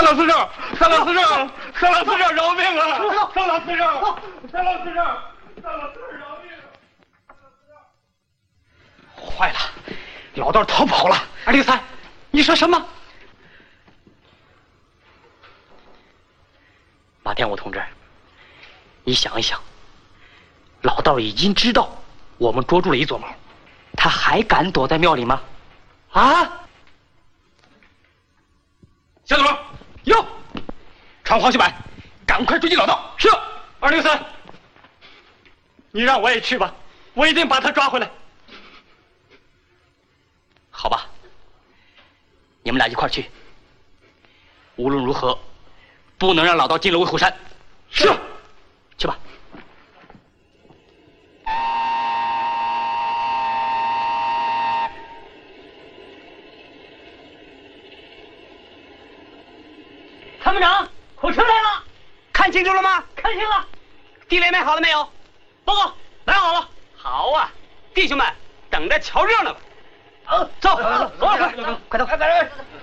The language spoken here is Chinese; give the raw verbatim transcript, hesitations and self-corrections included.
三老司长，三老司长，三老司长饶命啊！三老司长，三老司长，三老司长饶命！坏了，老道逃跑了。二零三，你说什么？马天武同志，你想一想，老道已经知道我们捉住了一撮毛，他还敢躲在庙里吗？啊！小左，哟，传黄秀柏，赶快追击老道。是。二零三，你让我也去吧，我一定把他抓回来。好吧，你们俩一块去。无论如何，不能让老道进了威虎山。是。去吧。参谋长，火车来了，看清楚了吗？看清了。地雷埋好了没有？报告，埋好了。好啊，弟兄们，等着瞧热闹吧。走，走，走，快走，快走，快走。